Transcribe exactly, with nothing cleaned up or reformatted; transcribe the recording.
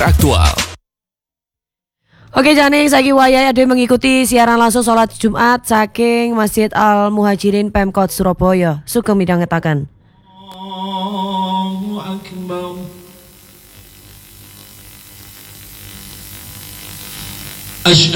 teraktual. Oke Jani, saiki wayahe ade mengikuti siaran langsung sholat Jumat saking Masjid Al Muhajirin Pemkot Surabaya. Sugeng midhangetaken. Allahu Akbar. Asyhadu